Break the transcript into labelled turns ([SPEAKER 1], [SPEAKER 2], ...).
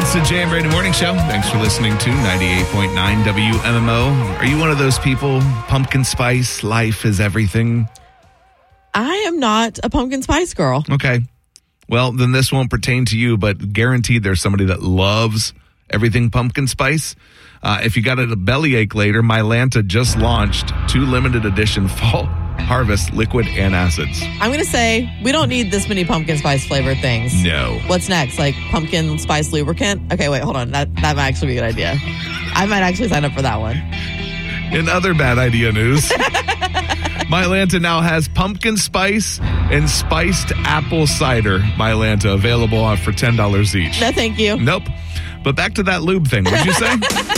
[SPEAKER 1] It's the Jay and Brady Morning Show. Thanks for listening to 98.9 WMMO. Are you one of those people, pumpkin spice, life is everything?
[SPEAKER 2] I am not a pumpkin spice girl.
[SPEAKER 1] Okay. Well, then this won't pertain to you, but guaranteed there's somebody that loves everything pumpkin spice. If you got a bellyache later, Mylanta just launched 2 limited edition fall harvest liquid antacids.
[SPEAKER 2] I'm going to say we don't need this many pumpkin spice flavored things.
[SPEAKER 1] No.
[SPEAKER 2] What's next? Like pumpkin spice lubricant? Okay, wait, hold on. That might actually be a good idea. I might actually sign up for that one.
[SPEAKER 1] In other bad idea news, Mylanta now has pumpkin spice and spiced apple cider Mylanta available for $10 each.
[SPEAKER 2] No, thank you.
[SPEAKER 1] Nope. But back to that lube thing. What'd you say?